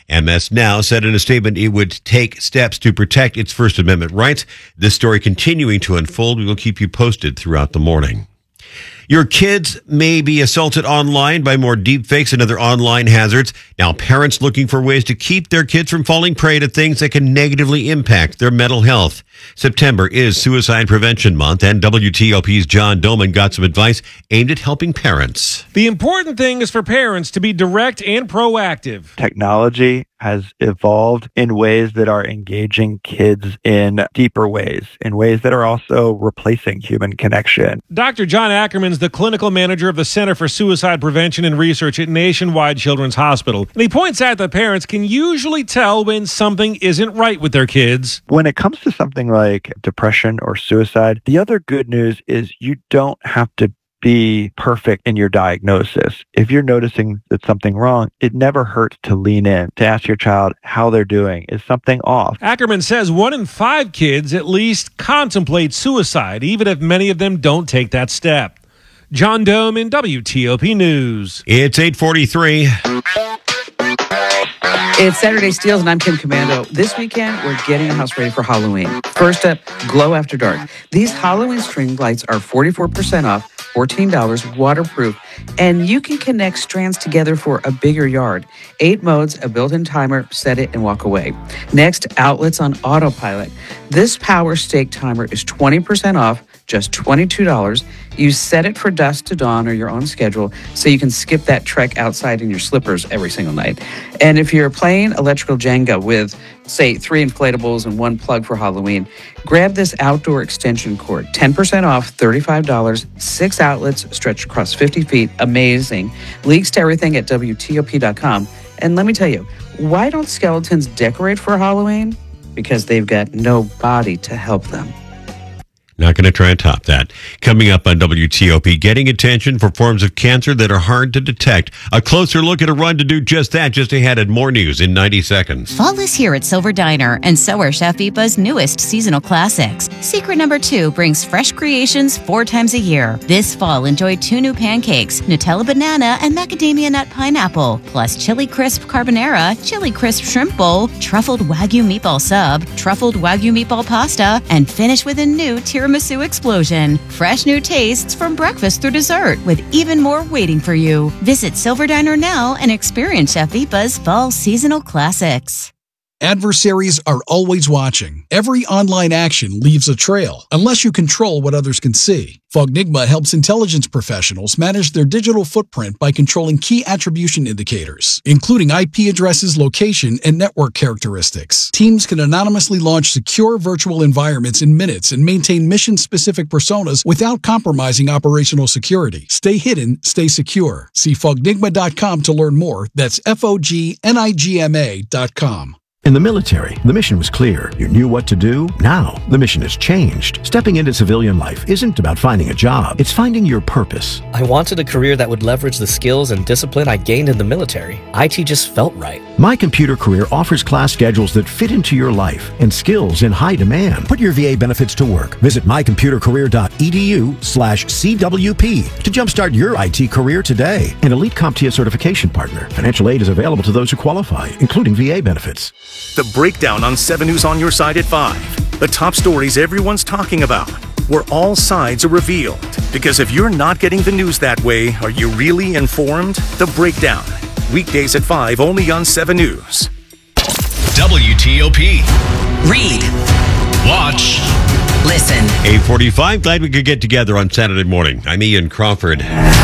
MS Now said in a statement it would take steps to protect its First Amendment rights. This story continuing to unfold. We will keep you posted throughout the morning. Your kids may be assaulted online by more deepfakes and other online hazards. Now, parents looking for ways to keep their kids from falling prey to things that can negatively impact their mental health. September is Suicide Prevention Month, and WTOP's John Doman got some advice aimed at helping parents. The important thing is for parents to be direct and proactive. Technology has evolved in ways that are engaging kids in deeper ways, in ways that are also replacing human connection. Dr. John Ackerman is the clinical manager of the Center for Suicide Prevention and Research at Nationwide Children's Hospital. And he points out that parents can usually tell when something isn't right with their kids. When it comes to something like depression or suicide, the other good news is you don't have to be perfect in your diagnosis. If you're noticing that something wrong, it never hurts to lean in, to ask your child how they're doing. Is something off? Ackerman says 1 in 5 kids at least contemplate suicide, even if many of them don't take that step. John Dome in WTOP News. It's 8:43. It's Saturday Steals, and I'm Kim Commando. This weekend, we're getting the house ready for Halloween. First up, Glow After Dark. These Halloween string lights are 44% off, $14, waterproof, and you can connect strands together for a bigger yard. 8 modes, a built-in timer, set it and walk away. Next, outlets on autopilot. This power stake timer is 20% off, just $22. You set it for dusk to dawn or your own schedule so you can skip that trek outside in your slippers every single night. And if you're playing electrical Jenga with, say, 3 inflatables and 1 plug for Halloween, grab this outdoor extension cord. 10% off, $35, 6 outlets stretched across 50 feet. Amazing. Links to everything at WTOP.com. And let me tell you, why don't skeletons decorate for Halloween? Because they've got no body to help them. Not going to try and top that. Coming up on WTOP, getting attention for forms of cancer that are hard to detect. A closer look at a run to do just that. Just ahead at more news in 90 seconds. Fall is here at Silver Diner, and so are Chef Ipa's newest seasonal classics. Secret number 2 brings fresh creations 4 times a year. This fall, enjoy 2 new pancakes, Nutella banana and macadamia nut pineapple, plus chili crisp carbonara, chili crisp shrimp bowl, truffled Wagyu meatball sub, truffled Wagyu meatball pasta, and finish with a new tiramisu explosion. Fresh new tastes from breakfast through dessert, with even more waiting for you. Visit Silver Diner now and experience Chef Ipa's fall seasonal classics. Adversaries are always watching. Every online action leaves a trail, unless you control what others can see. Fognigma helps intelligence professionals manage their digital footprint by controlling key attribution indicators, including IP addresses, location, and network characteristics. Teams can anonymously launch secure virtual environments in minutes and maintain mission-specific personas without compromising operational security. Stay hidden, stay secure. See Fognigma.com to learn more. That's FOGNIGMA.com. In the military, the mission was clear. You knew what to do. Now, the mission has changed. Stepping into civilian life isn't about finding a job. It's finding your purpose. I wanted a career that would leverage the skills and discipline I gained in the military. IT just felt right. My Computer Career offers class schedules that fit into your life and skills in high demand. Put your VA benefits to work. Visit mycomputercareer.edu/CWP to jumpstart your IT career today. An elite CompTIA certification partner. Financial aid is available to those who qualify, including VA benefits. The Breakdown on 7 News on your side at 5. The top stories everyone's talking about, where all sides are revealed. Because if you're not getting the news that way, are you really informed? The Breakdown. Weekdays at 5 only on 7 News. WTOP. Read. Watch. Listen. 8:45. Glad we could get together on Saturday morning. I'm Ian Crawford.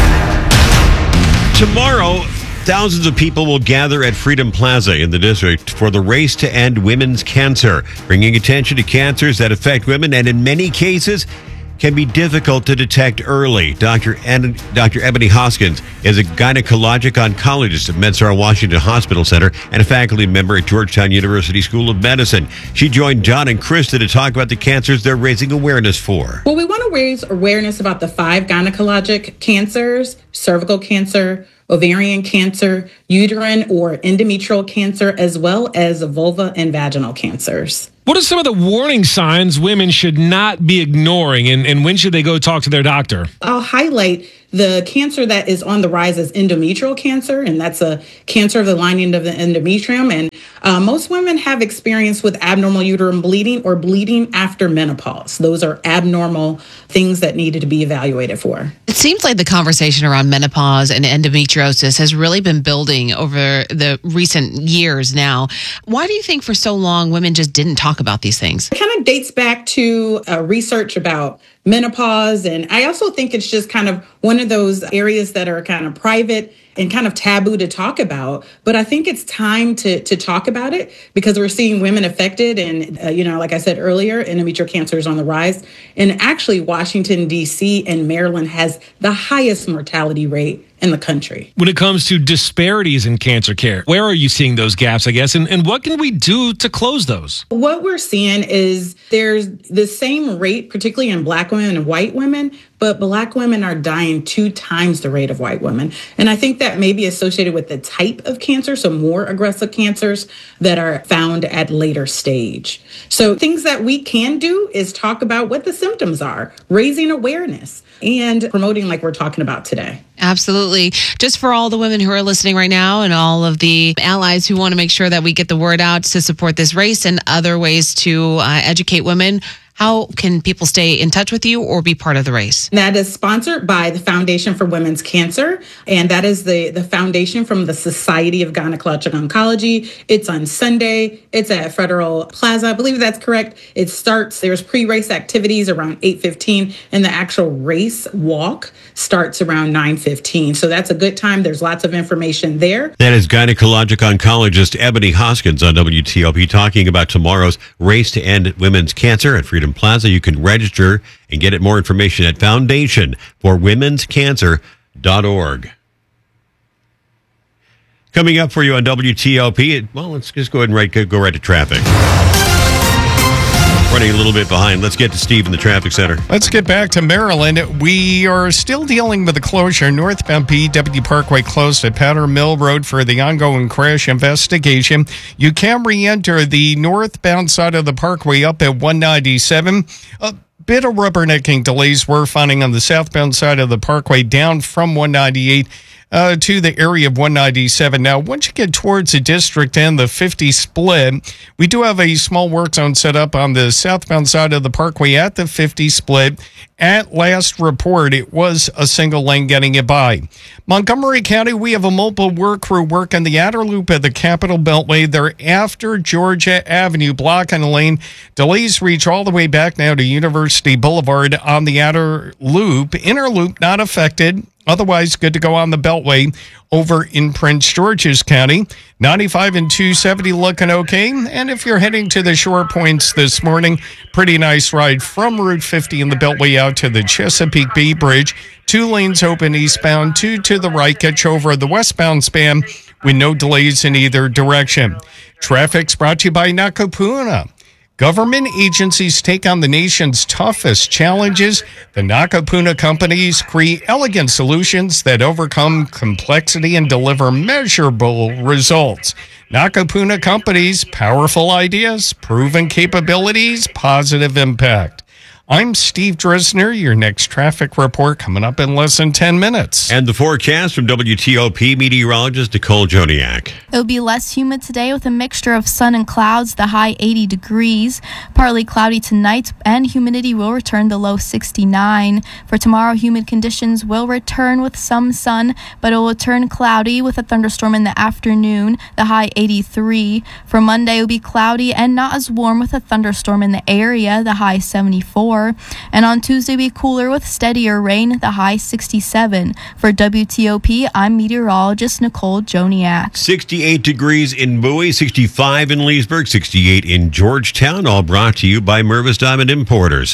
Tomorrow, thousands of people will gather at Freedom Plaza in the district for the race to end women's cancer, bringing attention to cancers that affect women and in many cases can be difficult to detect early. Dr. Ebony Hoskins is a gynecologic oncologist at MedStar Washington Hospital Center and a faculty member at Georgetown University School of Medicine. She joined John and Krista to talk about the cancers they're raising awareness for. Well, we want to raise awareness about the 5 gynecologic cancers: cervical cancer, ovarian cancer, uterine or endometrial cancer, as well as vulva and vaginal cancers. What are some of the warning signs women should not be ignoring, and when should they go talk to their doctor? I'll highlight the cancer that is on the rise is endometrial cancer, and that's a cancer of the lining of the endometrium. And most women have experience with abnormal uterine bleeding or bleeding after menopause. Those are abnormal things that needed to be evaluated for. It seems like the conversation around menopause and endometriosis has really been building over the recent years now. Why do you think for so long women just didn't talk about these things? It kind of dates back to research about menopause. And I also think it's just kind of one of those areas that are kind of private and kind of taboo to talk about. But I think it's time to talk about it because we're seeing women affected. And, like I said earlier, endometrial cancer is on the rise. And actually, Washington, D.C. and Maryland has the highest mortality rate in the country. When it comes to disparities in cancer care, where are you seeing those gaps, I guess, and what can we do to close those? What we're seeing is there's the same rate, particularly in Black women and white women, but Black women are dying 2 times the rate of white women. And I think that may be associated with the type of cancer, so more aggressive cancers that are found at later stage. So things that we can do is talk about what the symptoms are, raising awareness, and promoting like we're talking about today. Absolutely. Just for all the women who are listening right now and all of the allies who want to make sure that we get the word out to support this race and other ways to educate women, how can people stay in touch with you or be part of the race? That is sponsored by the Foundation for Women's Cancer, and that is the foundation from the Society of Gynecologic Oncology. It's on Sunday. It's at Federal Plaza. I believe that's correct. It starts, there's pre-race activities around 8:15, and the actual race walk starts around 9:15. So that's a good time. There's lots of information there. That is gynecologic oncologist Ebony Hoskins on WTOP talking about tomorrow's Race to End Women's Cancer at Freedom Plaza. You can register and get more information at foundationforwomenscancer.org. Coming up for you on WTOP, let's just go ahead and go right to traffic. Running a little bit behind. Let's get to Steve in the traffic center. Let's get back to Maryland. We are still dealing with the closure. Northbound PW Parkway closed at Powder Mill Road for the ongoing crash investigation. You can re-enter the northbound side of the parkway up at 197. A bit of rubbernecking delays we're finding on the southbound side of the parkway down from 198 to the area of 197. Now, once you get towards the district and the 50 split, we do have a small work zone set up on the southbound side of the parkway at the 50 split. At last report, it was a single lane getting it by. Montgomery County, we have a mobile work crew working the outer loop of the Capitol Beltway. They're after Georgia Avenue, blocking a lane. Delays reach all the way back now to University Boulevard on the outer loop. Inner loop not affected. Otherwise, good to go on the Beltway over in Prince George's County. 95 and 270 looking okay. And if you're heading to the shore points this morning, pretty nice ride from Route 50 in the Beltway out to the Chesapeake Bay Bridge. 2 lanes open eastbound, 2 to the right. Get you over the westbound span with no delays in either direction. Traffic's brought to you by Nakapuna. Government agencies take on the nation's toughest challenges. The Nakapuna companies create elegant solutions that overcome complexity and deliver measurable results. Nakapuna companies, powerful ideas, proven capabilities, positive impact. I'm Steve Dresner. Your next traffic report coming up in less than 10 minutes. And the forecast from WTOP meteorologist Nicole Joniak. It'll be less humid today with a mixture of sun and clouds, the high 80 degrees. Partly cloudy tonight, and humidity will return the low 69. For tomorrow, humid conditions will return with some sun, but it will turn cloudy with a thunderstorm in the afternoon, the high 83. For Monday, it will be cloudy and not as warm with a thunderstorm in the area, the high 74. And on Tuesday, be cooler with steadier rain, the high 67. For WTOP, I'm meteorologist Nicole Joniak. 68 degrees in Bowie, 65 in Leesburg, 68 in Georgetown, all brought to you by Mervis Diamond Importers.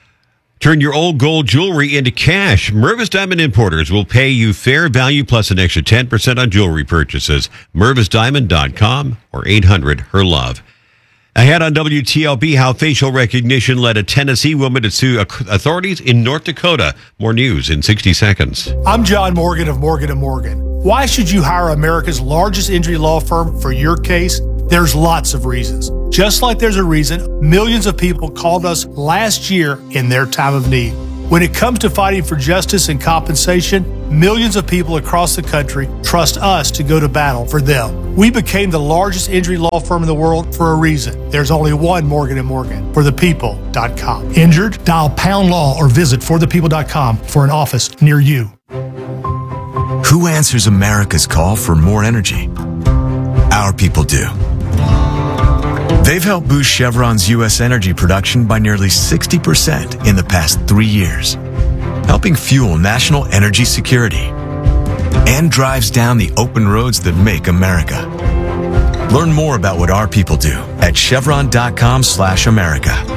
Turn your old gold jewelry into cash. Mervis Diamond Importers will pay you fair value plus an extra 10% on jewelry purchases. MervisDiamond.com or 800-HER-LOVE. Ahead on WTLB, how facial recognition led a Tennessee woman to sue authorities in North Dakota. More news in 60 seconds. I'm John Morgan of Morgan & Morgan. Why should you hire America's largest injury law firm for your case? There's lots of reasons. Just like there's a reason millions of people called us last year in their time of need. When it comes to fighting for justice and compensation, millions of people across the country trust us to go to battle for them. We became the largest injury law firm in the world for a reason. There's only one Morgan & Morgan, forthepeople.com. Injured? Dial #law or visit forthepeople.com for an office near you. Who answers America's call for more energy? Our people do. They've helped boost Chevron's U.S. energy production by nearly 60% in the past 3 years, helping fuel national energy security, and drives down the open roads that make America. Learn more about what our people do at chevron.com/America.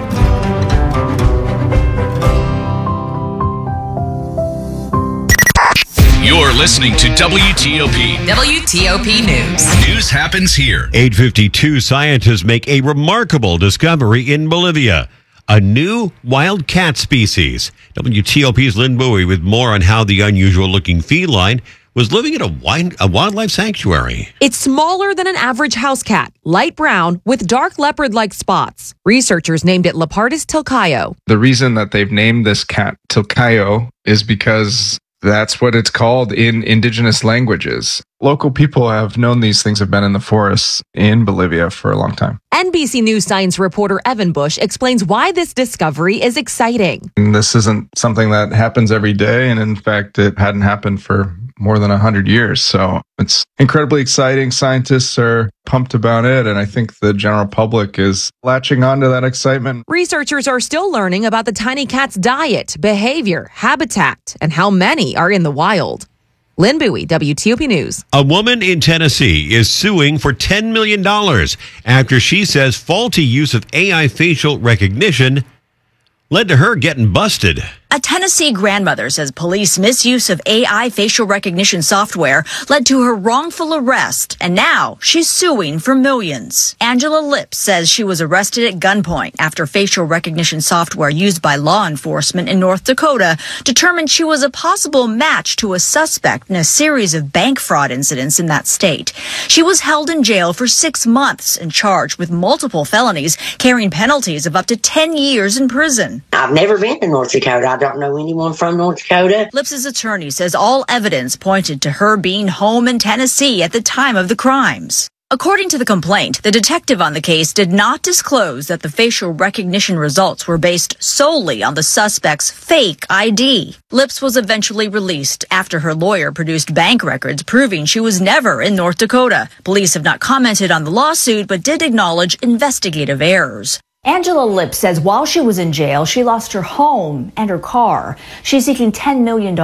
You're listening to WTOP. WTOP News. News happens here. 8:52, scientists make a remarkable discovery in Bolivia. A new wild cat species. WTOP's Lynn Bowie with more on how the unusual-looking feline was living in a wildlife sanctuary. It's smaller than an average house cat, light brown with dark leopard-like spots. Researchers named it Leopardus tilcaio. The reason that they've named this cat Tilcaio is because that's what it's called in indigenous languages. Local people have known these things have been in the forests in Bolivia for a long time. NBC News science reporter Evan Bush explains why this discovery is exciting. And this isn't something that happens every day, and in fact, it hadn't happened for more than 100 years. So it's incredibly exciting. Scientists are pumped about it, and I think the general public is latching onto that excitement. Researchers are still learning about the tiny cat's diet, behavior, habitat, and how many are in the wild. Lynn Bowie, WTOP News. A woman in Tennessee is suing for $10 million after she says faulty use of AI facial recognition led to her getting busted. A Tennessee grandmother says police misuse of AI facial recognition software led to her wrongful arrest, and now she's suing for millions. Angela Lips says she was arrested at gunpoint after facial recognition software used by law enforcement in North Dakota determined she was a possible match to a suspect in a series of bank fraud incidents in that state. She was held in jail for 6 months and charged with multiple felonies, carrying penalties of up to 10 years in prison. I've never been to North Dakota. I don't know anyone from North Dakota. Lips's attorney says all evidence pointed to her being home in Tennessee at the time of the crimes. According to the complaint, the detective on the case did not disclose that the facial recognition results were based solely on the suspect's fake ID. Lips was eventually released after her lawyer produced bank records proving she was never in North Dakota. Police have not commented on the lawsuit, but did acknowledge investigative errors. Angela Lips says while she was in jail, she lost her home and her car. She's seeking $10 million.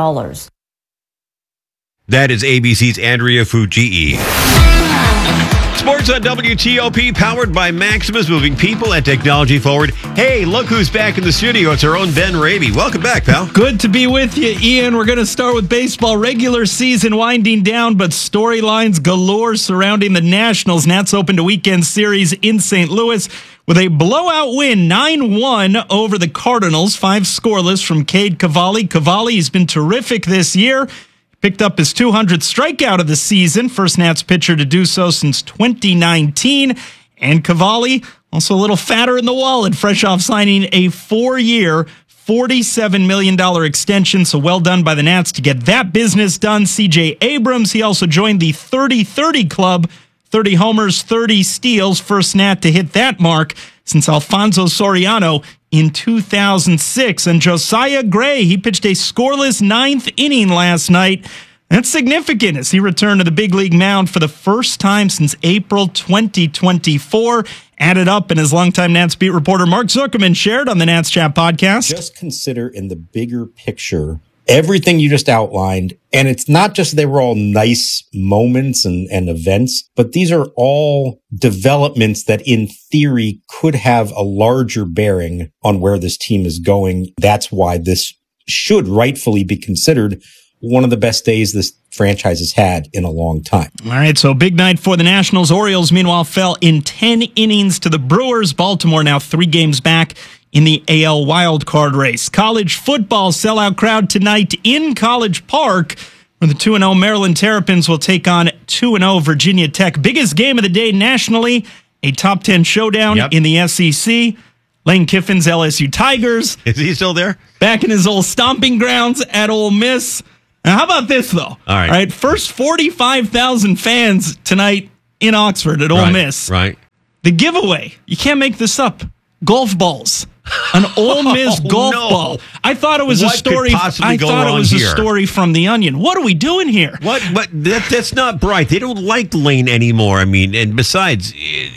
That is ABC's Andrea Fujii. Sports on WTOP, powered by Maximus, moving people and technology forward. Hey, look who's back in the studio. It's our own Ben Raby. Welcome back, pal. Good to be with you, Ian. We're going to start with baseball. Regular season winding down, but storylines galore surrounding the Nationals. Nats opened a weekend series in St. Louis with a blowout win, 9-1 over the Cardinals, 5 scoreless from Cade Cavalli. Cavalli's been terrific this year. Picked up his 200th strikeout of the season, first Nats pitcher to do so since 2019. And Cavalli, also a little fatter in the wallet, fresh off signing a 4-year, $47 million extension. So well done by the Nats to get that business done. C.J. Abrams, he also joined the 30-30 club. 30 homers, 30 steals, first Nat to hit that mark since Alfonso Soriano in 2006. And Josiah Gray, he pitched a scoreless 9th inning last night. That's significant as he returned to the big league mound for the first time since April 2024. Added up, and his longtime Nats beat reporter Mark Zuckerman shared on the Nats Chat podcast. Just consider in the bigger picture everything you just outlined. And it's not just they were all nice moments and events, but these are all developments that in theory could have a larger bearing on where this team is going. That's why this should rightfully be considered one of the best days this franchise has had in a long time. All right, so big night for the Nationals. Orioles, meanwhile, fell in 10 innings to the Brewers. Baltimore now 3 games back in the AL wildcard race. College football sellout crowd tonight in College Park, where the 2-0 Maryland Terrapins will take on 2-0 Virginia Tech. Biggest game of the day nationally, a top 10 showdown in the SEC. Lane Kiffin's LSU Tigers. Is he still there? Back in his old stomping grounds at Ole Miss. Now, how about this, though? All right. First 45,000 fans tonight in Oxford at Ole Miss. Right. The giveaway, you can't make this up, golf balls. An Ole Miss golf ball. I thought it was a story. A story from The Onion. What are we doing here? What? But that's not bright. They don't like Lane anymore. I mean, and besides,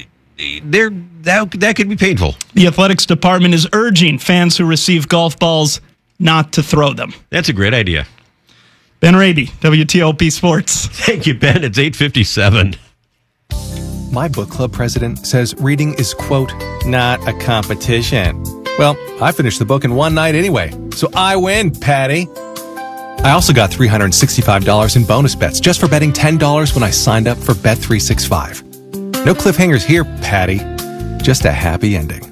that could be painful. The athletics department is urging fans who receive golf balls not to throw them. That's a great idea. Ben Raby, WTOP Sports. Thank you, Ben. It's 8:57. My book club president says reading is, quote, not a competition. Well, I finished the book in one night anyway, so I win, Patty. I also got $365 in bonus bets just for betting $10 when I signed up for Bet365. No cliffhangers here, Patty. Just a happy ending.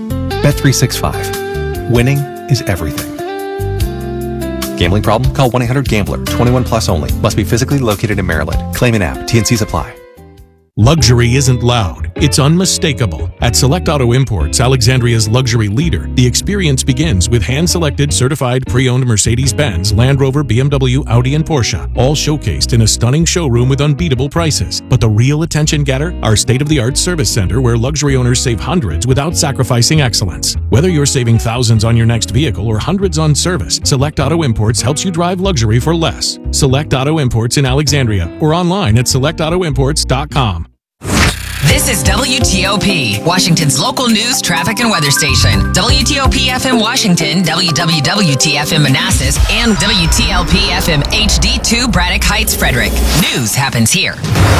Bet365. Winning is everything. Gambling problem? Call 1-800-GAMBLER. 21 plus only. Must be physically located in Maryland. Claim in app. T&Cs apply. Luxury isn't loud, it's unmistakable. At Select Auto Imports, Alexandria's luxury leader, the experience begins with hand-selected, certified, pre-owned Mercedes-Benz, Land Rover, BMW, Audi, and Porsche, all showcased in a stunning showroom with unbeatable prices. But the real attention getter? Our state-of-the-art service center where luxury owners save hundreds without sacrificing excellence. Whether you're saving thousands on your next vehicle or hundreds on service, Select Auto Imports helps you drive luxury for less. Select Auto Imports in Alexandria or online at selectautoimports.com. This is WTOP, Washington's local news, traffic, and weather station. WTOP FM Washington, WWWT-FM Manassas, and WTLP FM HD2 Braddock Heights, Frederick. News happens here.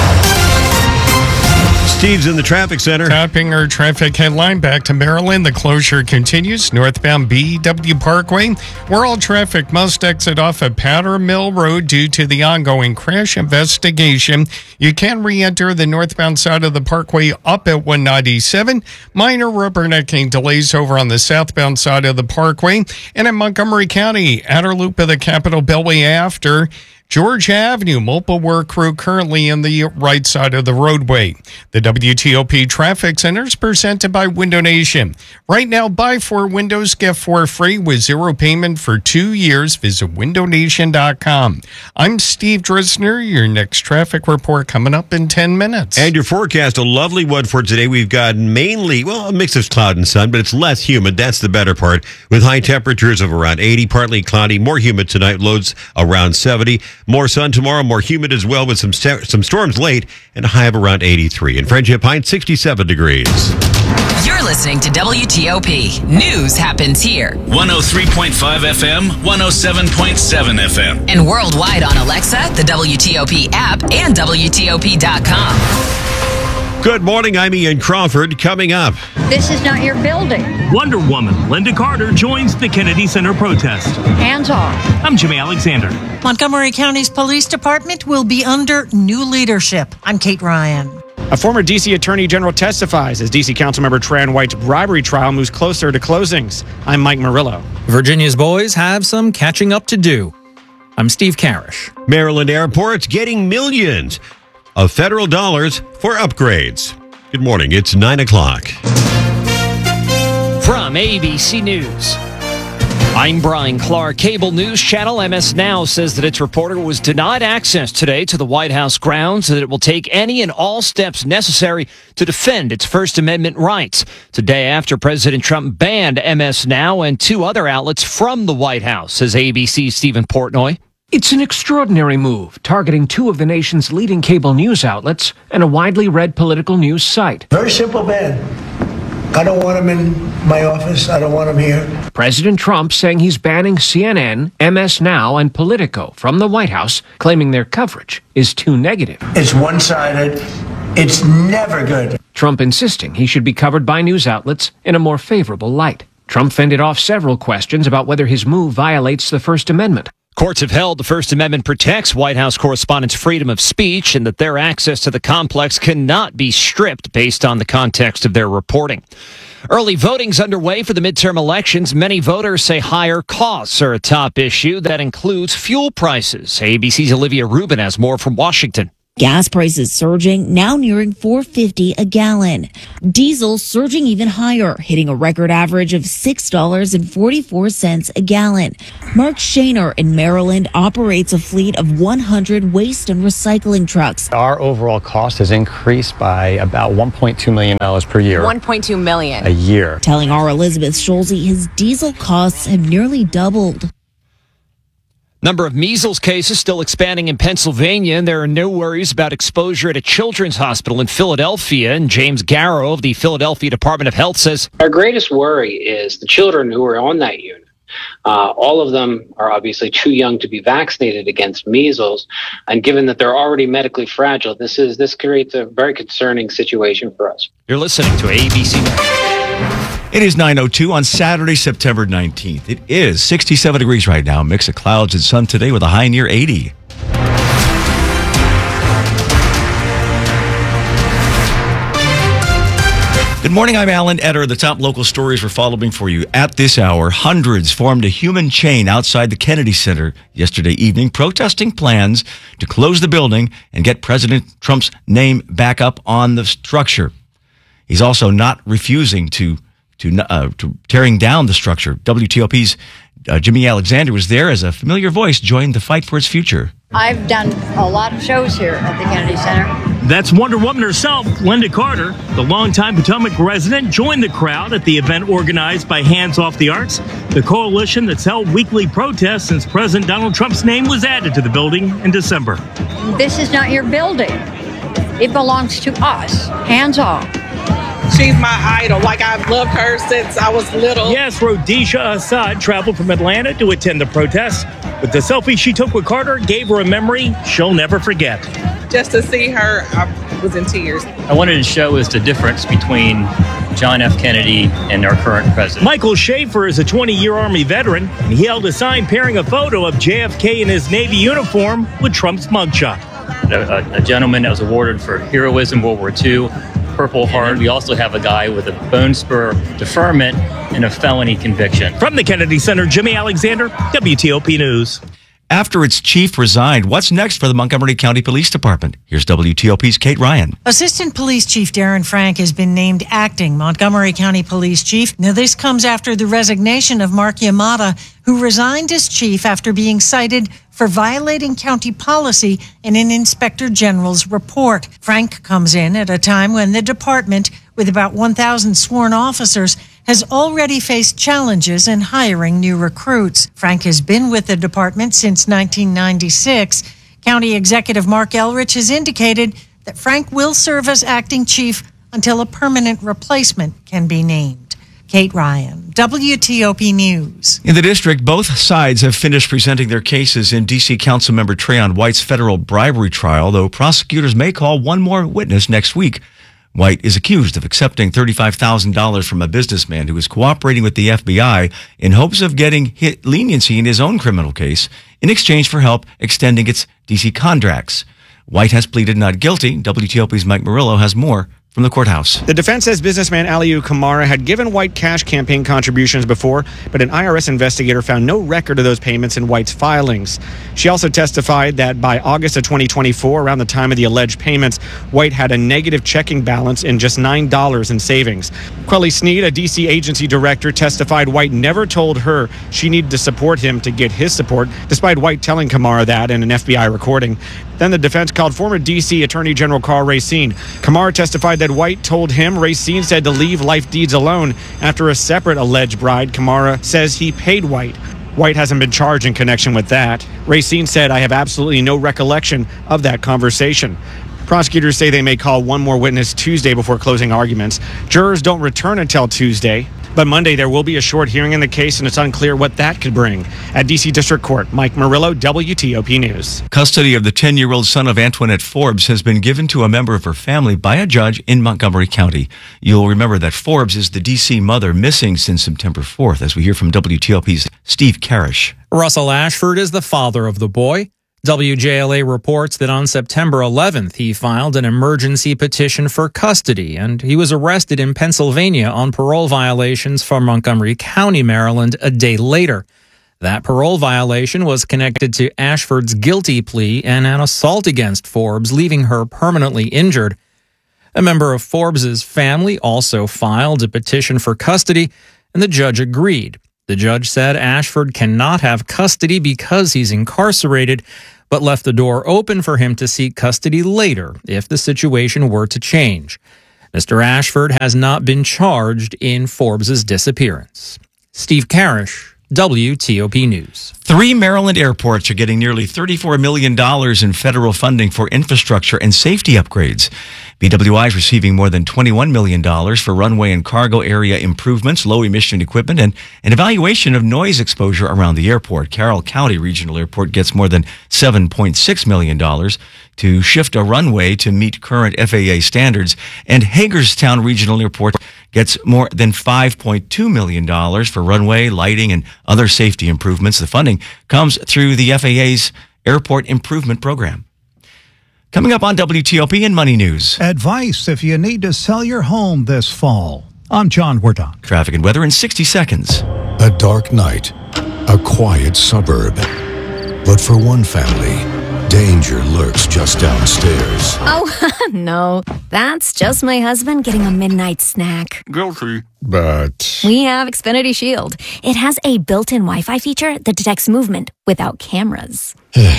Steve's in the traffic center. Topping our traffic headline back to Maryland. The closure continues northbound BW Parkway, where all traffic must exit off of Powder Mill Road due to the ongoing crash investigation. You can re-enter the northbound side of the parkway up at 197. Minor rubbernecking delays over on the southbound side of the parkway. And in Montgomery County, outer loop of the Capitol Beltway after Georgia Avenue, multiple work crew currently in the right side of the roadway. The WTOP Traffic Center is presented by Window Nation. Right now, buy 4 windows, get 4 free with 0 payment for 2 years. Visit windownation.com. I'm Steve Drisner. Your next traffic report coming up in 10 minutes. And your forecast, a lovely one for today. We've got mainly, a mix of cloud and sun, but it's less humid. That's the better part. With high temperatures of around 80, partly cloudy, more humid tonight, lows around 70. More sun tomorrow, more humid as well with some storms late and a high of around 83. In Friendship Heights, 67 degrees. You're listening to WTOP. News happens here. 103.5 FM, 107.7 FM. And worldwide on Alexa, the WTOP app, and WTOP.com. Good morning, I'm Ian Crawford. Coming up. This is not your building. Wonder Woman Linda Carter joins the Kennedy Center protest. Hands off. I'm Jimmy Alexander. Montgomery County's police department will be under new leadership. I'm Kate Ryan. A former D.C. Attorney General testifies as D.C. Councilmember Tran White's bribery trial moves closer to closings. I'm Mike Murillo. Virginia's boys have some catching up to do. I'm Steve Karish. Maryland airports getting millions of federal dollars for upgrades. Good morning. It's 9 o'clock. From ABC News, I'm Brian Clark. Cable news channel MS Now says that its reporter was denied access today to the White House grounds, and that it will take any and all steps necessary to defend its First Amendment rights. Today after President Trump banned MS Now and 2 other outlets from the White House, says ABC's Stephen Portnoy. It's an extraordinary move, targeting 2 of the nation's leading cable news outlets and a widely read political news site. Very simple ban. I don't want him in my office. I don't want him here. President Trump saying he's banning CNN, MS Now, and Politico from the White House, claiming their coverage is too negative. It's one-sided. It's never good. Trump insisting he should be covered by news outlets in a more favorable light. Trump fended off several questions about whether his move violates the First Amendment. Courts have held the First Amendment protects White House correspondents' freedom of speech and that their access to the complex cannot be stripped based on the context of their reporting. Early voting's underway for the midterm elections. Many voters say higher costs are a top issue. That includes fuel prices. ABC's Olivia Rubin has more from Washington. Gas prices surging, now nearing $4.50 a gallon. Diesel surging even higher, hitting a record average of $6.44 a gallon. Mark Shaner in Maryland operates a fleet of 100 waste and recycling trucks. Our overall cost has increased by about $1.2 million per year. $1.2 million a year. Telling our Elizabeth Schulze his diesel costs have nearly doubled. Number of measles cases still expanding in Pennsylvania, and there are no worries about exposure at a children's hospital in Philadelphia. And James Garrow of the Philadelphia Department of Health says, our greatest worry is the children who are on that unit. All of them are obviously too young to be vaccinated against measles. And given that they're already medically fragile, this creates a very concerning situation for us. You're listening to ABC. It is 9:02 on Saturday, September 19th. It is 67 degrees right now. Mix of clouds and sun today with a high near 80. Good morning, I'm Alan Etter. The top local stories we're following for you at this hour. Hundreds formed a human chain outside the Kennedy Center yesterday evening, protesting plans to close the building and get President Trump's name back up on the structure. He's also not refusing to tearing down the structure. WTOP's Jimmy Alexander was there as a familiar voice joined the fight for its future. I've done a lot of shows here at the Kennedy Center. That's Wonder Woman herself, Linda Carter. The longtime Potomac resident joined the crowd at the event organized by Hands Off the Arts, the coalition that's held weekly protests since President Donald Trump's name was added to the building in December. This is not your building. It belongs to us. Hands off. She's my idol. Like, I've loved her since I was little. Yes, Rhodesha Assad traveled from Atlanta to attend the protest. But the selfie she took with Carter gave her a memory she'll never forget. Just to see her, I was in tears. I wanted to show us the difference between John F. Kennedy and our current president. Michael Schaefer is a 20-year Army veteran, and he held a sign pairing a photo of JFK in his Navy uniform with Trump's mugshot. A gentleman that was awarded for heroism World War II. Purple Heart. We also have a guy with a bone spur deferment and a felony conviction. From the Kennedy Center, Jimmy Alexander, WTOP News. After its chief resigned, what's next for the Montgomery County Police Department? Here's WTOP's Kate Ryan. Assistant Police Chief Darren Frank has been named acting Montgomery County Police Chief. Now, this comes after the resignation of Mark Yamada, who resigned as chief after being cited for violating county policy in an inspector general's report. Frank comes in at a time when the department, with about 1,000 sworn officers, has already faced challenges in hiring new recruits. Frank has been with the department since 1996. County Executive Mark Elrich has indicated that Frank will serve as acting chief until a permanent replacement can be named. Kate Ryan, WTOP News. In the district, both sides have finished presenting their cases in D.C. Councilmember Trayon White's federal bribery trial, though prosecutors may call one more witness next week. White is accused of accepting $35,000 from a businessman who was cooperating with the FBI in hopes of getting leniency in his own criminal case in exchange for help extending its D.C. contracts. White has pleaded not guilty. WTOP's Mike Murillo has more from the courthouse. The defense says businessman Aliu Kamara had given White cash campaign contributions before, but an IRS investigator found no record of those payments in White's filings. She also testified that by August of 2024, around the time of the alleged payments, White had a negative checking balance in just $9 in savings. Quelly Sneed, a D.C. agency director, testified White never told her she needed to support him to get his support, despite White telling Kamara that in an FBI recording. Then the defense called former D.C. Attorney General Karl Racine. Kamara testified that White told him Racine said to leave life deeds alone after a separate alleged bribe. Kamara says he paid White. White hasn't been charged in connection with that. Racine said, "I have absolutely no recollection of that conversation." Prosecutors say they may call one more witness Tuesday before closing arguments. Jurors don't return until Tuesday. But Monday, there will be a short hearing in the case, and it's unclear what that could bring. At D.C. District Court, Mike Murillo, WTOP News. Custody of the 10-year-old son of Antoinette Forbes has been given to a member of her family by a judge in Montgomery County. You'll remember that Forbes is the D.C. mother missing since September 4th, as we hear from WTOP's Steve Karish. Russell Ashford is the father of the boy. WJLA reports that on September 11th, he filed an emergency petition for custody, and he was arrested in Pennsylvania on parole violations for Montgomery County, Maryland, a day later. That parole violation was connected to Ashford's guilty plea and an assault against Forbes, leaving her permanently injured. A member of Forbes's family also filed a petition for custody, and the judge agreed. The judge said Ashford cannot have custody because he's incarcerated, but left the door open for him to seek custody later if the situation were to change. Mr. Ashford has not been charged in Forbes's disappearance. Steve Karish, WTOP News. 3 Maryland airports are getting nearly $34 million in federal funding for infrastructure and safety upgrades. BWI is receiving more than $21 million for runway and cargo area improvements, low-emission equipment, and an evaluation of noise exposure around the airport. Carroll County Regional Airport gets more than $7.6 million to shift a runway to meet current FAA standards, and Hagerstown Regional Airport gets more than $5.2 million for runway, lighting, and other safety improvements. The funding comes through the FAA's Airport Improvement Program. Coming up on WTOP and Money News. Advice if you need to sell your home this fall. I'm John Wardock. Traffic and weather in 60 seconds. A dark night, a quiet suburb. But for one family, danger lurks just downstairs. Oh, no. That's just my husband getting a midnight snack. Guilty. But We have Xfinity Shield. It has a built-in Wi-Fi feature that detects movement without cameras.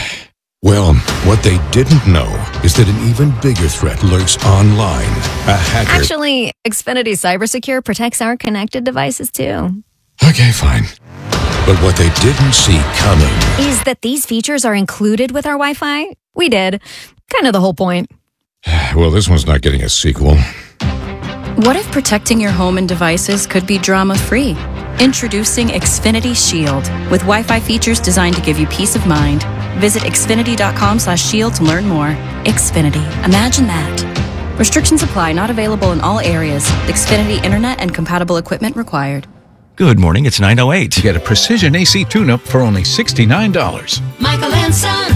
well, what they didn't know is that an even bigger threat lurks online. A hacker. Actually, Xfinity Cybersecure protects our connected devices, too. Okay, fine. But what they didn't see coming Is that these features are included with our Wi-Fi? We did. Kind of the whole point. Well, this one's not getting a sequel. What if protecting your home and devices could be drama-free? Introducing Xfinity Shield, with Wi-Fi features designed to give you peace of mind. Visit xfinity.com/shield to learn more. Xfinity. Imagine that. Restrictions apply. Not available in all areas. Xfinity Internet and compatible equipment required. Good morning. It's 9:08. You get a precision AC tune-up for only $69. Michael and Son.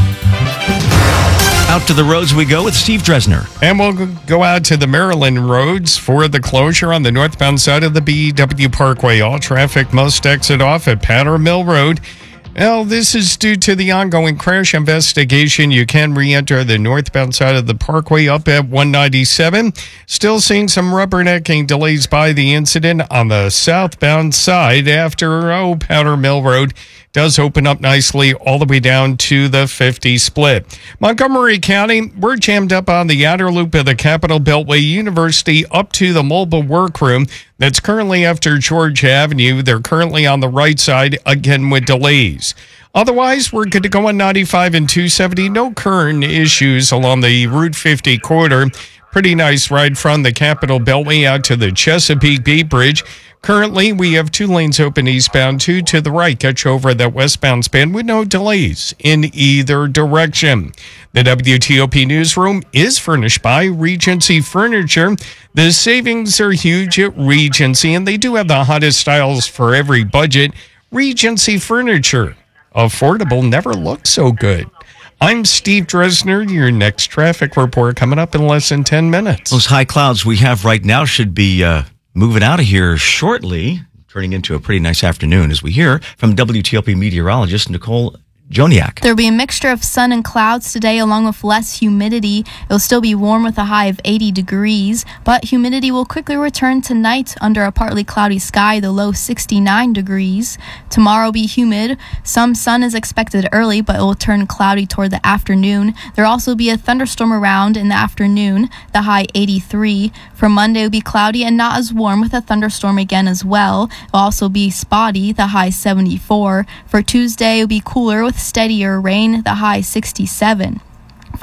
Out to the roads we go with Steve Dresner. And we'll go out to the Maryland roads for the closure on the northbound side of the BW Parkway. All traffic must exit off at Powder Mill Road. Well, this is due to the ongoing crash investigation. You can re-enter the northbound side of the parkway up at 197. Still seeing some rubbernecking delays by the incident on the southbound side after Powder Mill Road does open up nicely all the way down to the 50 split. Montgomery County, we're jammed up on the outer loop of the Capitol Beltway University up to the mobile workroom that's currently after George Avenue. They're currently on the right side, again with delays. Otherwise, we're good to go on 95 and 270. No current issues along the Route 50 corridor. Pretty nice ride from the Capitol Beltway out to the Chesapeake Bay Bridge. Currently, we have 2 lanes open eastbound, 2 to the right. Catch over that westbound span with no delays in either direction. The WTOP newsroom is furnished by Regency Furniture. The savings are huge at Regency, and they do have the hottest styles for every budget. Regency Furniture. Affordable never looked so good. I'm Steve Dresner. Your next traffic report coming up in less than 10 minutes. Those high clouds we have right now should be moving out of here shortly, turning into a pretty nice afternoon, as we hear from WTOP meteorologist Nicole Joniak. There'll be a mixture of sun and clouds today, along with less humidity. It'll still be warm with a high of 80 degrees, but humidity will quickly return tonight under a partly cloudy sky, the low 69 degrees. Tomorrow will be humid. Some sun is expected early, but it will turn cloudy toward the afternoon. There'll also be a thunderstorm around in the afternoon, the high 83. For Monday, it will be cloudy and not as warm with a thunderstorm again as well. It will also be spotty, the high 74. For Tuesday, it will be cooler with steadier rain, the high 67.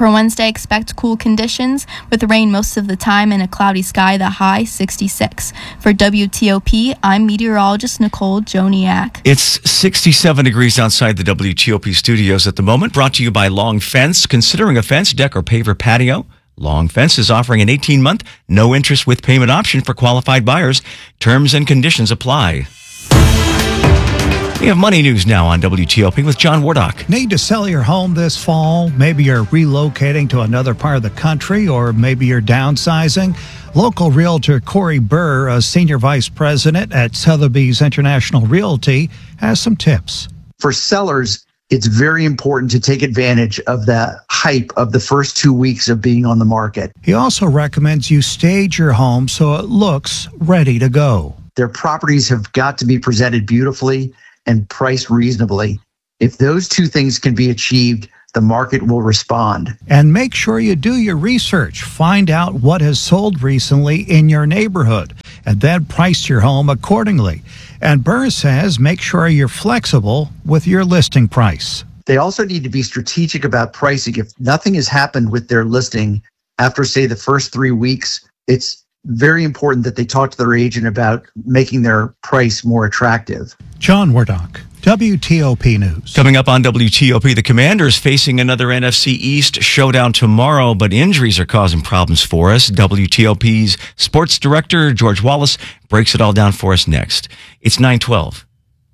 For Wednesday, expect cool conditions with rain most of the time and a cloudy sky, the high 66. For WTOP, I'm meteorologist Nicole Joniak. It's 67 degrees outside the WTOP studios at the moment, brought to you by Long Fence. Considering a fence, deck, or paver patio? Long Fence is offering an 18-month, no-interest with payment option for qualified buyers. Terms and conditions apply. We have money news now on WTOP with John Wardock. Need to sell your home this fall? Maybe you're relocating to another part of the country, or maybe you're downsizing. Local realtor Corey Burr, a senior vice president at Sotheby's International Realty, has some tips. For sellers, it's very important to take advantage of the hype of the first 2 weeks of being on the market. He also recommends you stage your home so it looks ready to go. Their properties have got to be presented beautifully and priced reasonably. If those two things can be achieved, the market will respond. And make sure you do your research. Find out what has sold recently in your neighborhood, and then price your home accordingly. And Burr says make sure you're flexible with your listing price. They also need to be strategic about pricing. If nothing has happened with their listing after, say, the first 3 weeks, it's very important that they talk to their agent about making their price more attractive. John Wardock, WTOP News. Coming up on WTOP, the Commanders facing another NFC East showdown tomorrow, but injuries are causing problems for us. WTOP's sports director, George Wallace, breaks it all down for us next. It's 9:12.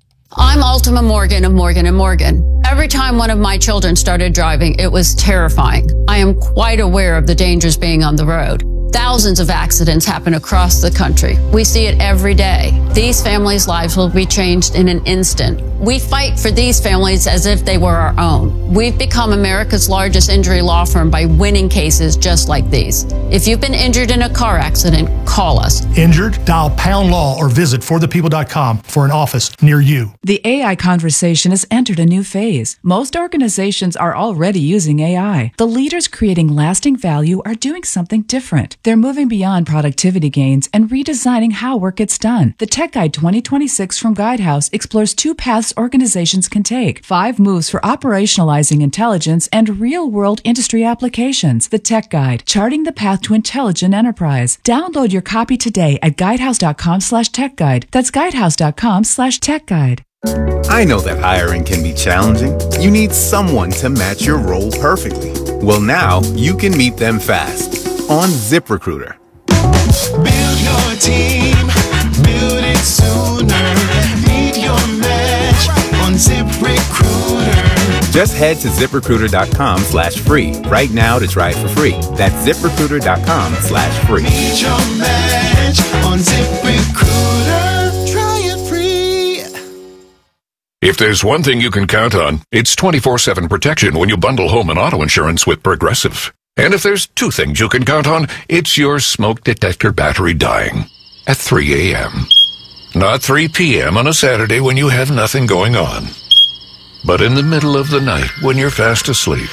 I'm Ultima Morgan of Morgan & Morgan. Every time one of my children started driving, it was terrifying. I am quite aware of the dangers being on the road. Thousands of accidents happen across the country. We see it every day. These families' lives will be changed in an instant. We fight for these families as if they were our own. We've become America's largest injury law firm by winning cases just like these. If you've been injured in a car accident, call us. Injured? Dial pound law or visit forthepeople.com for an office near you. The AI conversation has entered a new phase. Most organizations are already using AI. The leaders creating lasting value are doing something different. They're moving beyond productivity gains and redesigning how work gets done. The Tech Guide 2026 from Guidehouse explores 2 paths organizations can take. 5 moves for operationalizing intelligence and real-world industry applications. The Tech Guide, charting the path to intelligent enterprise. Download your copy today at guidehouse.com/techguide. That's guidehouse.com/techguide. I know that hiring can be challenging. You need someone to match your role perfectly. Well, now you can meet them fast on ZipRecruiter. Build your team, build it sooner. Meet your match on ZipRecruiter. Just head to ZipRecruiter.com/free right now to try it for free. That's ZipRecruiter.com/free. Meet your match on ZipRecruiter. Try it free. If there's one thing you can count on, it's 24/7 protection when you bundle home and auto insurance with Progressive. And if there's 2 things you can count on, it's your smoke detector battery dying at 3 a.m. Not 3 p.m. on a Saturday when you have nothing going on, but in the middle of the night when you're fast asleep.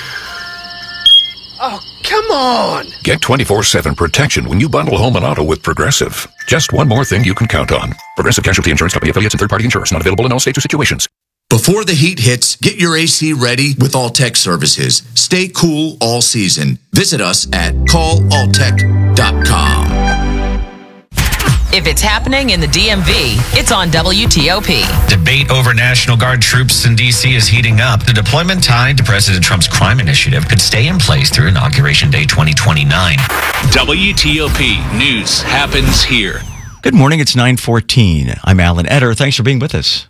Oh, come on! Get 24/7 protection when you bundle home and auto with Progressive. Just one more thing you can count on. Progressive Casualty Insurance Company affiliates and third-party insurers. Not available in all states or situations. Before the heat hits, get your AC ready with Alltech Services. Stay cool all season. Visit us at callalltech.com. If it's happening in the DMV, it's on WTOP. Debate over National Guard troops in D.C. is heating up. The deployment tied to President Trump's crime initiative could stay in place through Inauguration Day 2029. WTOP News happens here. Good morning. It's 9:14. I'm Alan Etter. Thanks for being with us.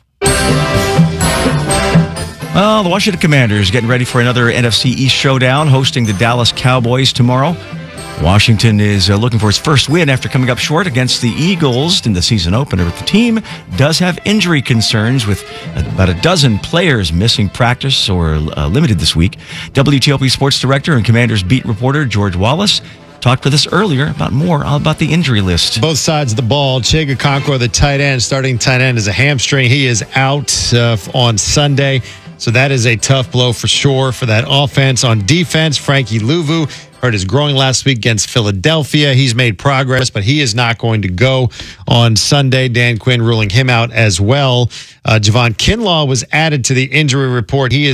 Well, the Washington Commanders getting ready for another NFC East showdown, hosting the Dallas Cowboys tomorrow. Washington is looking for its first win after coming up short against the Eagles in the season opener. The team does have injury concerns with about a dozen players missing practice or limited this week. WTOP sports director and Commanders beat reporter George Wallace talked with us earlier about more about the injury list. Both sides of the ball. Chig Okonkwo, the tight end, starting tight end, is a hamstring. He is out on Sunday. So that is a tough blow for sure for that offense. On defense, Frankie Luvu hurt his groin last week against Philadelphia. He's made progress, but he is not going to go on Sunday. Dan Quinn ruling him out as well. Javon Kinlaw was added to the injury report. He is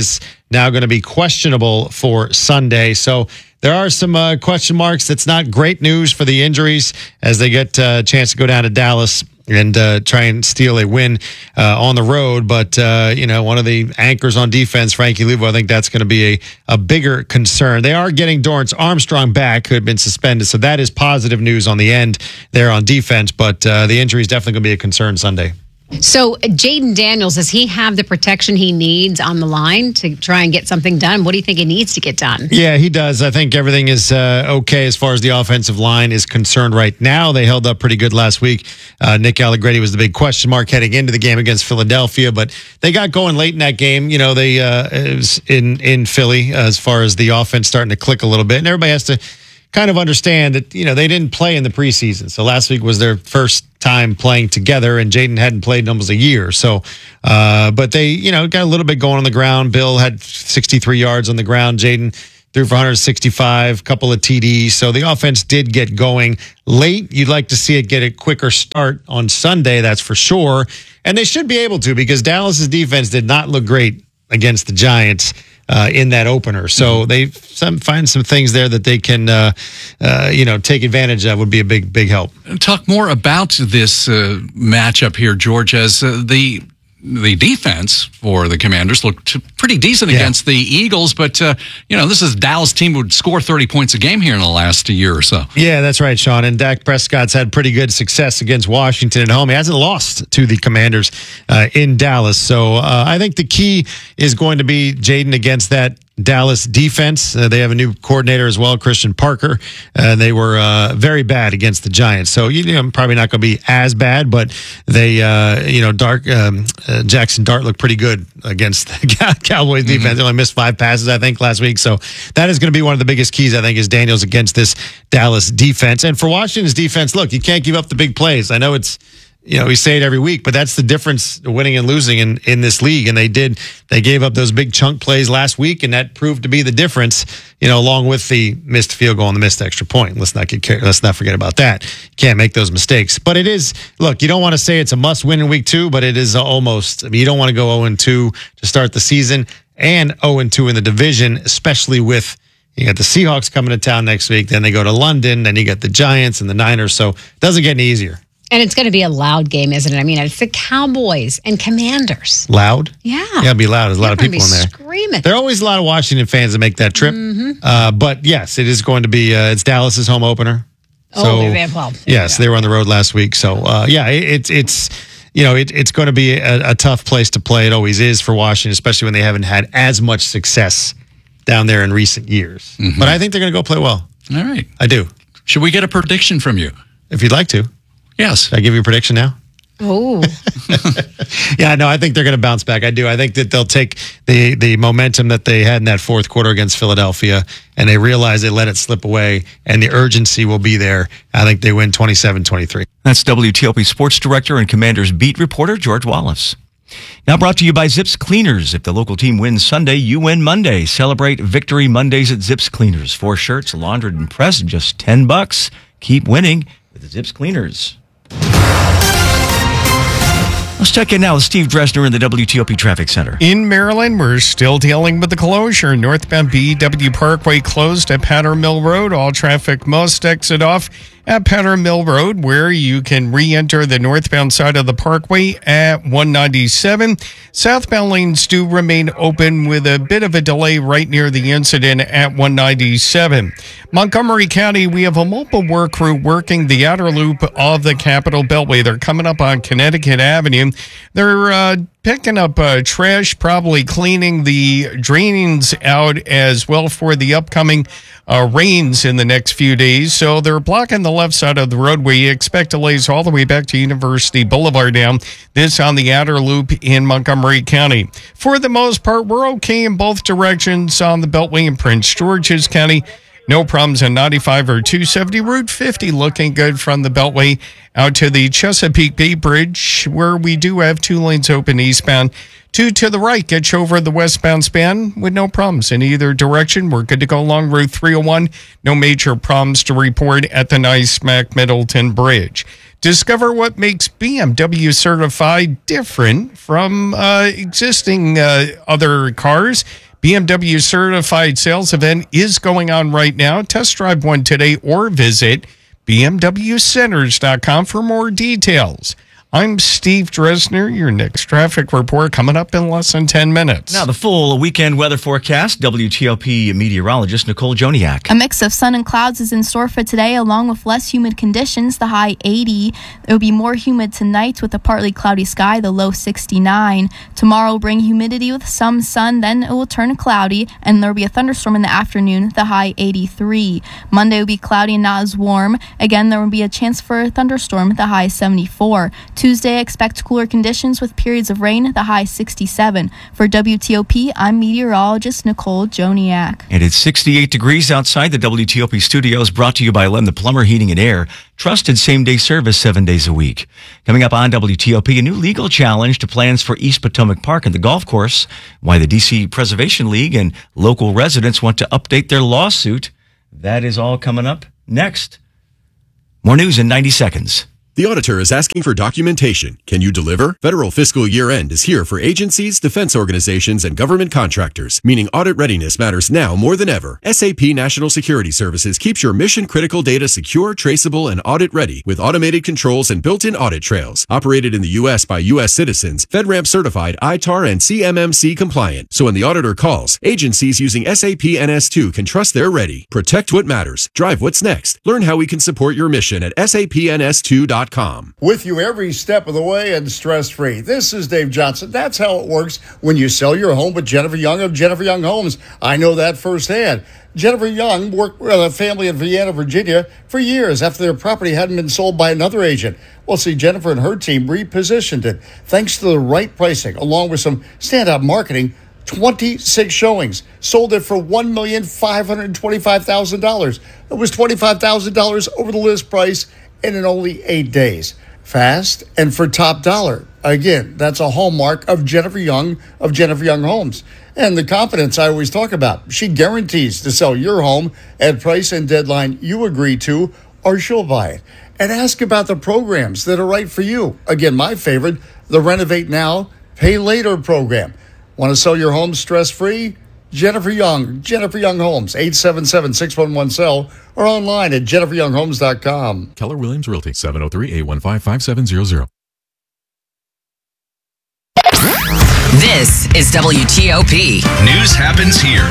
now going to be questionable for Sunday. So there are some question marks. That's not great news for the injuries as they get a chance to go down to Dallas and try and steal a win on the road. But, one of the anchors on defense, Frankie Louvu, I think that's going to be a bigger concern. They are getting Dorrance Armstrong back, who had been suspended. So that is positive news on the end there on defense. But the injury is definitely going to be a concern Sunday. So Jaden Daniels, does he have the protection he needs on the line to try and get something done? What do you think he needs to get done? Yeah, he does. I think everything is okay as far as the offensive line is concerned right now. They held up pretty good last week. Nick Allegretti was the big question mark heading into the game against Philadelphia, but they got going late in that game. They it was in Philly as far as the offense starting to click a little bit, and everybody has to kind of understand that, they didn't play in the preseason. So last week was their first time playing together, and Jaden hadn't played in almost a year. So, but they, got a little bit going on the ground. Bill had 63 yards on the ground. Jaden threw for 165, couple of TDs. So the offense did get going late. You'd like to see it get a quicker start on Sunday, that's for sure. And they should be able to, because Dallas's defense did not look great against the Giants in that opener. So they find some things there that they can, take advantage of would be a big help. Talk more about this matchup here, George, as the defense for the Commanders looked pretty decent against the Eagles, but, this is a Dallas team who would score 30 points a game here in the last year or so. Yeah, that's right, Sean. And Dak Prescott's had pretty good success against Washington at home. He hasn't lost to the Commanders in Dallas. So I think the key is going to be Jaden against that Dallas defense. They have a new coordinator as well, Christian Parker, and they were very bad against the Giants. So probably not going to be as bad, but they, Jackson Dart looked pretty good against the Cowboys defense. They only missed 5 passes, I think, last week. So that is going to be one of the biggest keys, I think, is Daniels against this Dallas defense. And for Washington's defense, look, you can't give up the big plays. I know it's, we say it every week, but that's the difference, winning and losing in this league. And they gave up those big chunk plays last week, and that proved to be the difference, along with the missed field goal and the missed extra point. Let's not forget about that. You can't make those mistakes. But it is, look, you don't want to say it's a must win in week 2, but it is almost. You don't want to go 0-2 to start the season and 0-2 in the division, especially with, you got the Seahawks coming to town next week. Then they go to London. Then you got the Giants and the Niners. So it doesn't get any easier. And it's going to be a loud game, isn't it? I mean, it's the Cowboys and Commanders. Loud? Yeah. Yeah, it'll be loud. There's a lot of people in there. Screaming. There are always a lot of Washington fans that make that trip. But yes, it is going to be, it's Dallas's home opener. Yes, they were on the road last week. So, it's going to be a tough place to play. It always is for Washington, especially when they haven't had as much success down there in recent years. But I think they're going to go play well. All right. I do. Should we get a prediction from you? If you'd like to. Yes. Should I give you a prediction now? Oh. Yeah, no, I think they're going to bounce back. I do. I think that they'll take the momentum that they had in that fourth quarter against Philadelphia, and they realize they let it slip away, and the urgency will be there. I think they win 27-23. That's WTOP Sports Director and Commanders beat reporter George Wallace. Now brought to you by Zips Cleaners. If the local team wins Sunday, you win Monday. Celebrate Victory Mondays at Zips Cleaners. 4 shirts, laundered and pressed, just $10. Keep winning with the Zips Cleaners. Let's check in now with Steve Dresner in the WTOP Traffic Center. In Maryland, we're still dealing with the closure. Northbound BW Parkway closed at Powder Mill Road. All traffic must exit off at Powder Mill Road, where you can re-enter the northbound side of the parkway at 197. Southbound lanes do remain open with a bit of a delay right near the incident at 197. Montgomery County, we have a mobile work crew working the outer loop of the Capitol Beltway. They're coming up on Connecticut Avenue. They're picking up trash, probably cleaning the drains out as well for the upcoming rains in the next few days. So they're blocking the left side of the roadway. You expect delays all the way back to University Boulevard down. This on the outer loop in Montgomery County. For the most part, we're okay in both directions on the Beltway in Prince George's County. No problems on 95 or 270. Route 50 looking good from the Beltway out to the Chesapeake Bay Bridge, where we do have 2 lanes open eastbound. 2 to the right gets you over the westbound span with no problems in either direction. We're good to go along Route 301. No major problems to report at the NYSMAC Middleton Bridge. Discover what makes BMW certified different from existing other cars. BMW certified sales event is going on right now. Test drive one today or visit bmwcenters.com for more details. I'm Steve Dresner. Your next traffic report coming up in less than 10 minutes. Now, the full weekend weather forecast. WTOP meteorologist Nicole Joniak. A mix of sun and clouds is in store for today, along with less humid conditions, the high 80. It will be more humid tonight with a partly cloudy sky, the low 69. Tomorrow will bring humidity with some sun, then it will turn cloudy, and there will be a thunderstorm in the afternoon, the high 83. Monday will be cloudy and not as warm. Again, there will be a chance for a thunderstorm, the high 74. Tuesday, expect cooler conditions with periods of rain, the high 67. For WTOP, I'm meteorologist Nicole Joniak. And it's 68 degrees outside the WTOP studios, brought to you by Len the Plumber Heating and Air. Trusted same-day service 7 days a week. Coming up on WTOP, a new legal challenge to plans for East Potomac Park and the golf course, why the D.C. Preservation League and local residents want to update their lawsuit. That is all coming up next. More news in 90 seconds. The auditor is asking for documentation. Can you deliver? Federal fiscal year end is here for agencies, defense organizations, and government contractors, meaning audit readiness matters now more than ever. SAP National Security Services keeps your mission-critical data secure, traceable, and audit-ready with automated controls and built-in audit trails. Operated in the U.S. by U.S. citizens, FedRAMP certified, ITAR, and CMMC compliant. So when the auditor calls, agencies using SAP NS2 can trust they're ready. Protect what matters. Drive what's next. Learn how we can support your mission at sapns2.com. With you every step of the way and stress-free. This is Dave Johnson. That's how it works when you sell your home with Jennifer Young of Jennifer Young Homes. I know that firsthand. Jennifer Young worked with a family in Vienna, Virginia for years after their property hadn't been sold by another agent. Well, see, Jennifer and her team repositioned it thanks to the right pricing, along with some standout marketing. 26 showings, sold it for $1,525,000. It was $25,000 over the list price, and in only 8 days. Fast and for top dollar. Again, that's a hallmark of Jennifer Young of Jennifer Young Homes. And the confidence I always talk about. She guarantees to sell your home at price and deadline you agree to, or she'll buy it. And ask about the programs that are right for you. Again, my favorite, the Renovate Now, Pay Later program. Want to sell your home stress-free? Jennifer Young Homes, 877-611-SELL, or online at jenniferyounghomes.com. Keller Williams Realty, 703-815-5700. This is WTOP. News happens here.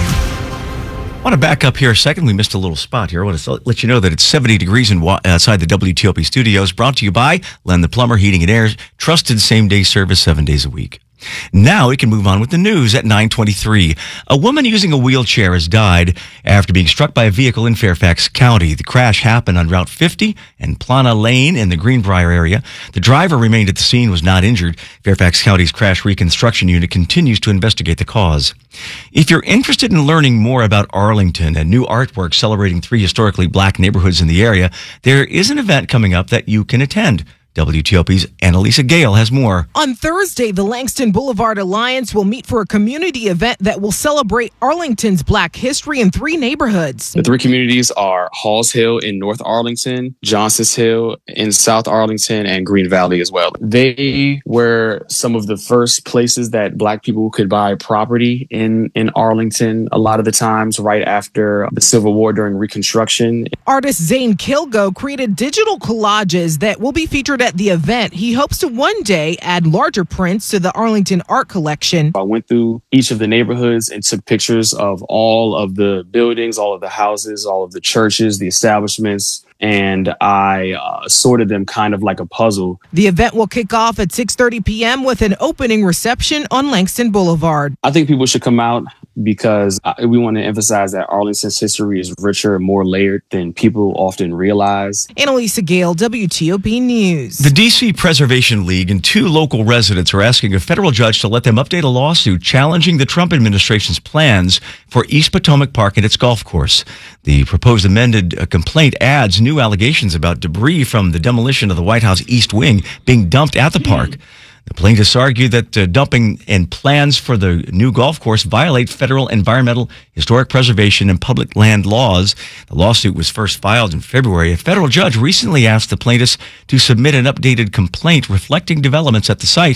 I want to back up here a second. We missed a little spot here. I want to let you know that it's 70 degrees outside the WTOP studios, brought to you by Len the Plumber Heating and Air. Trusted same-day service 7 days a week. Now we can move on with the news at 9:23. A woman using a wheelchair has died after being struck by a vehicle in Fairfax County. The crash happened on Route 50 and Plana Lane in the Greenbrier area. The driver remained at the scene, was not injured. Fairfax County's Crash Reconstruction Unit continues to investigate the cause. If you're interested in learning more about Arlington and new artwork celebrating 3 historically black neighborhoods in the area, there is an event coming up that you can attend. WTOP's Annalisa Gale has more. On Thursday, the Langston Boulevard Alliance will meet for a community event that will celebrate Arlington's black history in 3 neighborhoods. The 3 communities are Halls Hill in North Arlington, Johnson's Hill in South Arlington, and Green Valley as well. They were some of the first places that black people could buy property in Arlington, a lot of the times right after the Civil War during Reconstruction. Artist Zane Kilgo created digital collages that will be featured at the event. He hopes to one day add larger prints to the Arlington art collection. I went through each of the neighborhoods and took pictures of all of the buildings, all of the houses, all of the churches, the establishments, and I sorted them kind of like a puzzle. The event will kick off at 6:30 p.m. with an opening reception on Langston Boulevard. I think people should come out because we want to emphasize that Arlington's history is richer and more layered than people often realize. Annalisa Gale, WTOP News. The D.C. Preservation League and 2 local residents are asking a federal judge to let them update a lawsuit challenging the Trump administration's plans for East Potomac Park and its golf course. The proposed amended complaint adds new allegations about debris from the demolition of the White House East Wing being dumped at the park. The plaintiffs argue that dumping and plans for the new golf course violate federal environmental, historic preservation, and public land laws. The lawsuit was first filed in February. A federal judge recently asked the plaintiffs to submit an updated complaint reflecting developments at the site.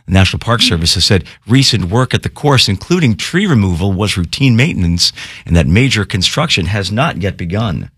The National Park Service has said recent work at the course, including tree removal, was routine maintenance and that major construction has not yet begun.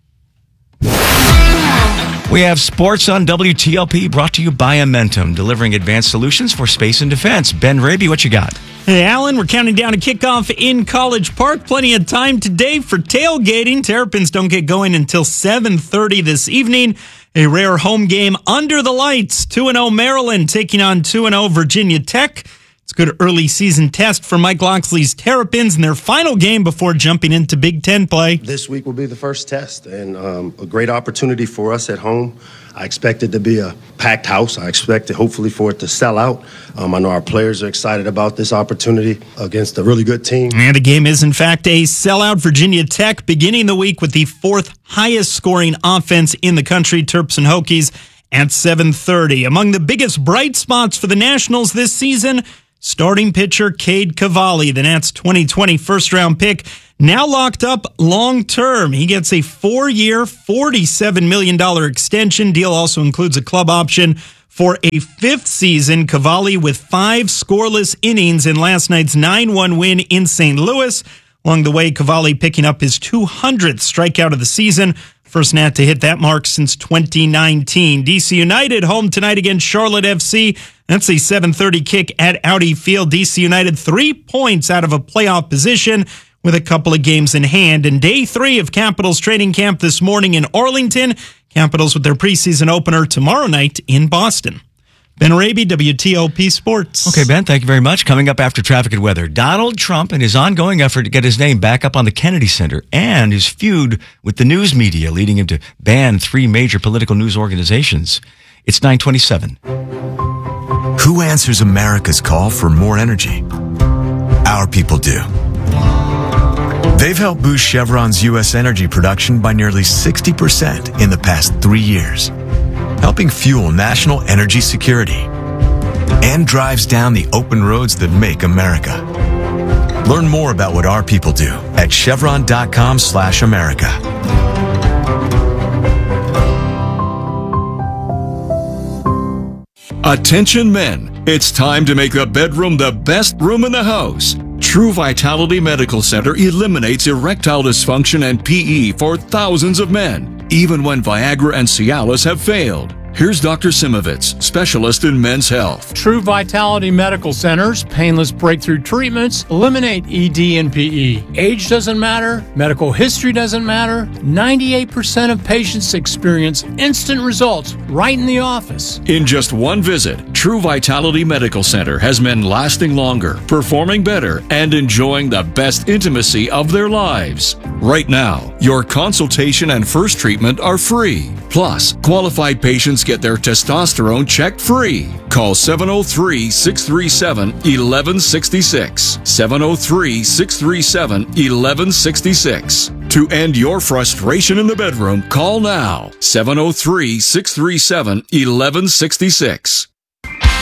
We have sports on WTLP, brought to you by Amentum, delivering advanced solutions for space and defense. Ben Raby, what you got? Hey, Alan, we're counting down to kickoff in College Park. Plenty of time today for tailgating. Terrapins don't get going until 7:30 this evening. A rare home game under the lights. 2-0 Maryland taking on 2-0 Virginia Tech. It's a good early season test for Mike Locksley's Terrapins in their final game before jumping into Big Ten play. This week will be the first test and a great opportunity for us at home. I expect it to be a packed house. I expect it, hopefully, for it to sell out. I know our players are excited about this opportunity against a really good team. And the game is, in fact, a sellout. Virginia Tech beginning the week with the fourth highest scoring offense in the country, Terps and Hokies, at 7:30. Among the biggest bright spots for the Nationals this season, starting pitcher Cade Cavalli, the Nats' 2020 first-round pick, now locked up long-term. He gets a 4-year, $47 million extension. Deal also includes a club option for a fifth season. Cavalli with 5 scoreless innings in last night's 9-1 win in St. Louis. Along the way, Cavalli picking up his 200th strikeout of the season. First Nat to hit that mark since 2019. DC United home tonight against Charlotte FC. That's a 7:30 kick at Audi Field. DC United 3 points out of a playoff position with a couple of games in hand. And day 3 of Capitals training camp this morning in Arlington. Capitals with their preseason opener tomorrow night in Boston. Ben Raby, WTOP Sports. Okay, Ben, thank you very much. Coming up after traffic and weather, Donald Trump and his ongoing effort to get his name back up on the Kennedy Center and his feud with the news media, leading him to ban 3 major political news organizations. It's 9:27. Who answers America's call for more energy? Our people do. They've helped boost Chevron's U.S. energy production by nearly 60% in the past 3 years, helping fuel national energy security, and drives down the open roads that make America. Learn more about what our people do at chevron.com/America. Attention men, it's time to make the bedroom the best room in the house. True Vitality Medical Center eliminates erectile dysfunction and PE for thousands of men, even when Viagra and Cialis have failed. Here's Dr. Simovitz, specialist in men's health. True Vitality Medical Center's painless breakthrough treatments eliminate ED and PE. Age doesn't matter. Medical history doesn't matter. 98% of patients experience instant results right in the office. In just one visit, True Vitality Medical Center has men lasting longer, performing better, and enjoying the best intimacy of their lives. Right now, your consultation and first treatment are free. Plus, qualified patients get their testosterone checked free. Call 703-637-1166. 703-637-1166. To end your frustration in the bedroom, call now. 703-637-1166.